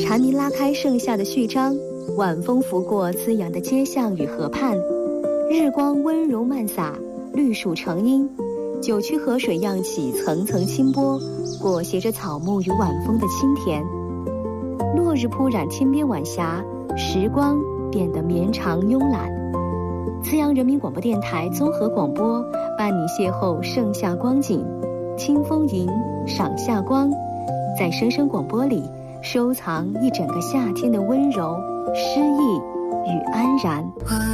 蝉鸣拉开盛夏的序章，晚风拂过滋养的街巷与河畔，日光温柔漫洒，绿树成荫，九曲河水漾起层层清波，裹挟着草木与晚风的清甜。落日铺染天边晚霞，时光变得绵长慵懒。资阳人民广播电台综合广播伴你邂逅盛夏光景，清风吟，赏夏光，在声声广播里收藏一整个夏天的温柔、诗意与安然。